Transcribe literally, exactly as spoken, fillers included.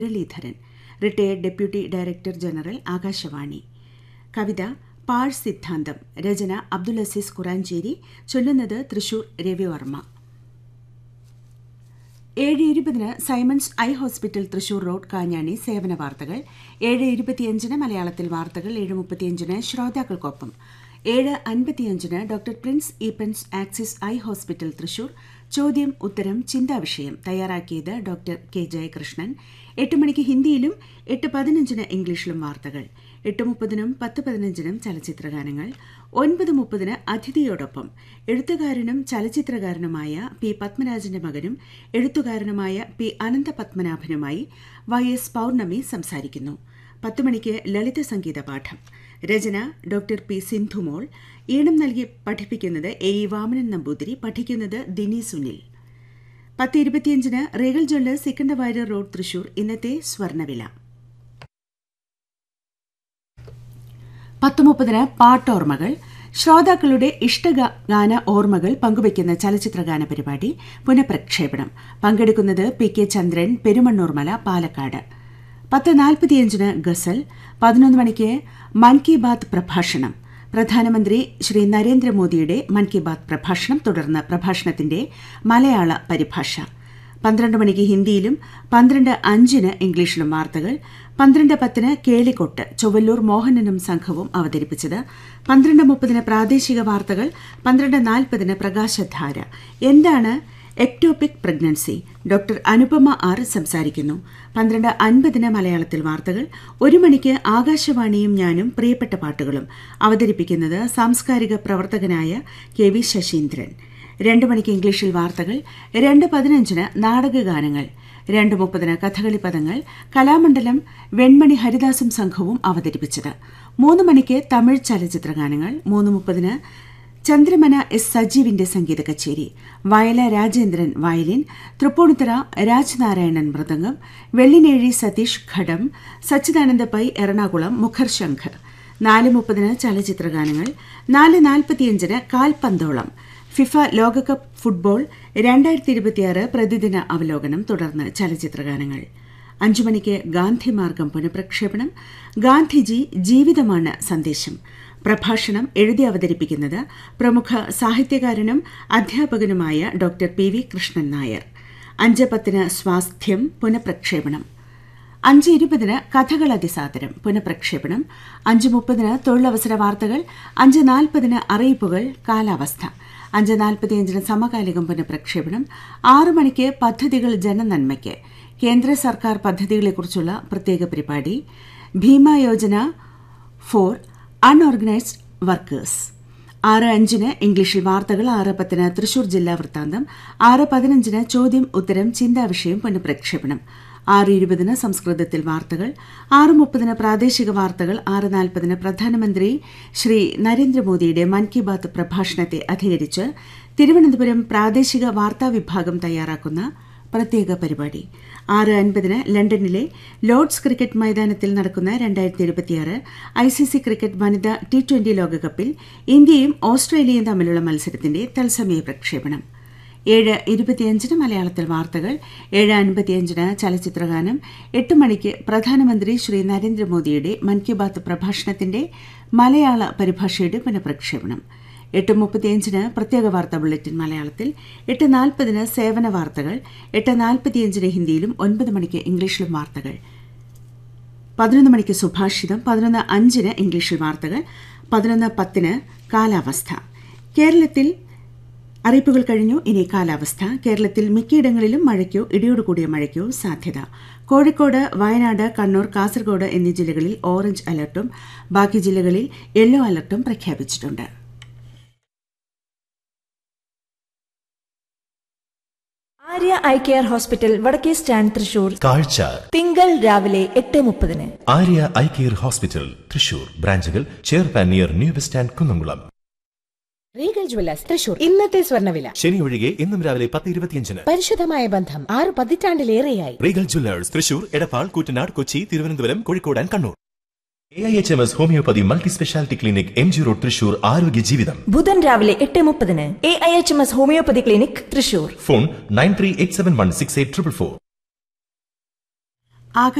Muraleedharan, retired deputy director general, Akashvani. കവിത പാഴ് സിദ്ധാന്തം. രചന അബ്ദുൽ അസീസ് കുറാഞ്ചേരി. ചൊല്ലുന്നത് തൃശൂർ രവിവർമ്മ. ഏഴ് ഇരുപതിന് Symons eye hospital Thrissur road Kanjani സേവന വാർത്തകൾ. ഏഴ് ഇരുപത്തിയഞ്ചിന് മലയാളത്തിൽ വാർത്തകൾ. ഏഴ് മുപ്പത്തിയഞ്ചിന് ശ്രോതാക്കൾക്കൊപ്പം. ഏഴ് അൻപത്തിയഞ്ചിന് doctor Prince Eappen's axis eye hospital Thrissur ചോദ്യം ഉത്തരം ചിന്താവിഷയം. തയ്യാറാക്കിയത് ഡോക്ടർ കെ ജയകൃഷ്ണൻ. എട്ട് മണിക്ക് ഹിന്ദിയിലും എട്ട് പതിനഞ്ചിന് ഇംഗ്ലീഷിലും വാർത്തകൾ. എട്ട് മുപ്പതിനും പത്ത് പതിനഞ്ചിനും ചലച്ചിത്രഗാനങ്ങൾ. ഒൻപത് മുപ്പതിന് അതിഥിയോടൊപ്പം എഴുത്തുകാരനും ചലച്ചിത്രകാരനുമായ പി പത്മരാജന്റെ മകനും എഴുത്തുകാരനുമായ പി അനന്തപത്മനാഭനുമായി വൈ എസ് പൌർണമി സംസാരിക്കുന്നു. പത്ത് മണിക്ക് ലളിത സംഗീത പാഠം. രചന ഡോക്ടർ പി സിന്ധുമോൾ. ഈണം നൽകി പഠിപ്പിക്കുന്നത് എ ഇ വാമനൻ നമ്പൂതിരി. പഠിക്കുന്നത് ദിനി സുനിൽ. പത്ത് ഇരുപത്തിയഞ്ചിന് Regal Jewellers Sikkanda Variyar road Thrissur ഇന്നത്തെ സ്വർണ്ണവില. പത്ത് മുപ്പതിന് പാട്ടോർമ്മകൾ. ശ്രോതാക്കളുടെ ഇഷ്ടഗാന ഓർമ്മകൾ പങ്കുവയ്ക്കുന്ന ചലച്ചിത്രഗാന പരിപാടി പുനഃപ്രക്ഷേപണം. പങ്കെടുക്കുന്നത് പി കെ ചന്ദ്രൻ, പെരുമണ്ണൂർമല, പാലക്കാട്. പത്ത് നാൽപ്പത്തിയഞ്ചിന് ഗസൽ. പതിനൊന്ന് മണിക്ക് മൻ കി ബാത് പ്രഭാഷണം. പ്രധാനമന്ത്രി ശ്രീ നരേന്ദ്രമോദിയുടെ മൻ കി ബാത് പ്രഭാഷണം. തുടർന്ന് പ്രഭാഷണത്തിന്റെ മലയാള പരിഭാഷ. പന്ത്രണ്ട് മണിക്ക് ഹിന്ദിയിലും പന്ത്രണ്ട് അഞ്ചിന് ഇംഗ്ലീഷിലും വാർത്തകൾ. പന്ത്രണ്ട് പത്തിന് കേളിക്കൊട്ട് ചൊവ്വല്ലൂർ മോഹനനും സംഘവും അവതരിപ്പിച്ചത്. പന്ത്രണ്ട് മുപ്പതിന് പ്രാദേശിക വാർത്തകൾ. പന്ത്രണ്ട് നാൽപ്പതിന് പ്രകാശധാര. എന്താണ് ectopic pregnancy? Doctor Anupama R സംസാരിക്കുന്നു. പന്ത്രണ്ട് അൻപതിന് മലയാളത്തിൽ വാർത്തകൾ. ഒരു മണിക്ക് ആകാശവാണിയും ഞാനും പ്രിയപ്പെട്ട പാട്ടുകളും. അവതരിപ്പിക്കുന്നത് സാംസ്കാരിക പ്രവർത്തകനായ കെ വി ശശീന്ദ്രൻ. രണ്ട് മണിക്ക് ഇംഗ്ലീഷിൽ വാർത്തകൾ. രണ്ട് പതിനഞ്ചിന് നാടകഗാനങ്ങൾ. രണ്ട് മുപ്പതിന് കഥകളി പദങ്ങൾ. കലാമണ്ഡലം വെൺമണി ഹരിദാസും സംഘവും അവതരിപ്പിച്ചത്. മൂന്ന് മണിക്ക് തമിഴ് ചലച്ചിത്രഗാനങ്ങൾ. മൂന്ന് മുപ്പതിന് ചന്ദ്രമന എസ് സജീവിന്റെ സംഗീത കച്ചേരി. വയല രാജേന്ദ്രൻ വയലിൻ, തൃപ്പൂണിത്തുറ രാജ്നാരായണൻ മൃദംഗം, വെള്ളിനേഴി സതീഷ് ഘടം, സച്ചിദാനന്ദ പൈ എറണാകുളം മുഖർശംഖ്. നാല് മുപ്പതിന് ചലച്ചിത്രഗാനങ്ങൾ. നാല് നാൽപ്പത്തിയഞ്ചിന് കാൽപന്തോളം. ഫിഫ ലോകകപ്പ് ഫുട്ബോൾ രണ്ടായിരത്തി ഇരുപത്തിയാറ് പ്രതിദിന അവലോകനം. തുടർന്ന് ചലച്ചിത്രഗാനങ്ങൾ. അഞ്ചു മണിക്ക് ഗാന്ധിമാർഗം പുനഃപ്രക്ഷേപണം. ഗാന്ധിജി ജീവിതമാണ് സന്ദേശം. പ്രഭാഷണം എഴുതി അവതരിപ്പിക്കുന്നത് പ്രമുഖ സാഹിത്യകാരനും അധ്യാപകനുമായ doctor P V Krishnan Nair. അഞ്ച് പത്തിന് സ്വാസ്ഥ്യം പുനഃപ്രക്ഷേപണം. അഞ്ച് ഇരുപതിന് കഥകൾ അതിസാദരം പുനഃപ്രക്ഷേപണം. അഞ്ച് മുപ്പതിന് തൊഴിലവസര വാർത്തകൾ. അഞ്ച് നാൽപ്പതിന് അറിയിപ്പുകൾ കാലാവസ്ഥ. അഞ്ച് നാൽപ്പത്തിയഞ്ചിന് സമകാലികം പുനഃപ്രക്ഷേപണം. ആറ് മണിക്ക് പദ്ധതികൾ ജനനന്മയ്ക്ക്. കേന്ദ്ര സർക്കാർ പദ്ധതികളെക്കുറിച്ചുള്ള പ്രത്യേക പരിപാടി Bhima Yojana four unorganised workers. ആറ് അഞ്ചിന് ഇംഗ്ലീഷിൽ വാർത്തകൾ. ആറ് പത്തിന് തൃശൂർ ജില്ലാ വൃത്താന്തം. ആറ് പതിനഞ്ചിന് ചോദ്യം ഉത്തരം ചിന്താവിഷയം പുനഃപ്രക്ഷേപണം. ആറ് ഇരുപതിന് സംസ്കൃതത്തിൽ വാർത്തകൾ. ആറ് മുപ്പതിന് പ്രാദേശിക വാർത്തകൾ. ആറ് നാൽപ്പതിന് പ്രധാനമന്ത്രി ശ്രീ നരേന്ദ്രമോദിയുടെ മൻ കി ബാത് പ്രഭാഷണത്തെ അധികരിച്ച് തിരുവനന്തപുരം പ്രാദേശിക വാർത്താ വിഭാഗം തയ്യാറാക്കുന്ന പ്രത്യേക പരിപാടി. ആറ് അൻപതിന് ലണ്ടനിലെ ലോർഡ്സ് ക്രിക്കറ്റ് മൈതാനത്തിൽ നടക്കുന്ന രണ്ടായിരത്തി ഇരുപത്തിയാറ് ഐ സി സി ക്രിക്കറ്റ് വനിതാ ടി ട്വന്റി ലോകകപ്പിൽ ഇന്ത്യയും ഓസ്ട്രേലിയയും തമ്മിലുള്ള മത്സരത്തിന്റെ തത്സമയ പ്രക്ഷേപണം. ഏഴ് ഇരുപത്തിയഞ്ചിന് മലയാളത്തിൽ വാർത്തകൾ. ഏഴ് അൻപത്തിയഞ്ചിന് ചലച്ചിത്രഗാനം. എട്ട് മണിക്ക് പ്രധാനമന്ത്രി ശ്രീ നരേന്ദ്രമോദിയുടെ മൻ കി ബാത് പ്രഭാഷണത്തിന്റെ മലയാള പരിഭാഷയുടെ പുനഃപ്രക്ഷേപണം. എട്ട് മുപ്പത്തിയഞ്ചിന് പ്രത്യേക വാർത്താ ബുള്ളറ്റിൻ മലയാളത്തിൽ. എട്ട് നാൽപ്പതിന് സേവന വാർത്തകൾ. എട്ട് നാൽപ്പത്തിയഞ്ചിന് ഹിന്ദിയിലും ഒൻപത് മണിക്ക് ഇംഗ്ലീഷിലും വാർത്തകൾ. പതിനൊന്ന് മണിക്ക് സുഭാഷിതം. പതിനൊന്ന് അഞ്ചിന് ഇംഗ്ലീഷിൽ വാർത്തകൾ. പതിനൊന്ന് പത്തിന് കാലാവസ്ഥ. കേരളത്തിൽ അറിയിപ്പുകൾ കഴിഞ്ഞു. ഇനി കാലാവസ്ഥ. കേരളത്തിൽ മിക്കയിടങ്ങളിലും മഴയ്ക്കോ ഇടിയോടുകൂടിയ മഴയ്ക്കോ സാധ്യത. കോഴിക്കോട്, വയനാട്, കണ്ണൂർ, കാസർഗോഡ് എന്നീ ജില്ലകളിൽ ഓറഞ്ച് അലർട്ടും ബാക്കി ജില്ലകളിൽ യെല്ലോ അലർട്ടും പ്രഖ്യാപിച്ചിട്ടുണ്ട്. ആര്യ ഐ കെയർ ഹോസ്പിറ്റൽ വടക്കേ സ്റ്റാൻഡ് തൃശൂർ. കാഴ്ച തിങ്കൾ രാവിലെ എട്ട് മുപ്പതിന്. Arya eye care hospital Thrissur ബ്രാഞ്ചുകൾ ചെയർപാൻ near new bus stand Kunnamkulam. Regal Jewellers Thrissur ഇന്നത്തെ സ്വർണ്ണവില. ശനി ഒഴികെ ഇന്നും രാവിലെ പത്ത് ഇരുപത്തിയഞ്ചിന്. പരിശുദ്ധമായ ബന്ധം ആറ് പതിറ്റാണ്ടിലേറെയായി. Regal Jewellers Thrissur, Edappal, Koottanad, Kochi, Thiruvananthapuram, Kozhikode and Kannur. A I H M S homeopathy multi speciality clinic M G road Thrissur. ആരോഗ്യ ജീവിതം ബുധൻ രാവിലെ എട്ട് മുപ്പതിന്. A I H M S homeopathy clinic Thrissur. Phone nine three eight seven one six eight triple four. Akashvani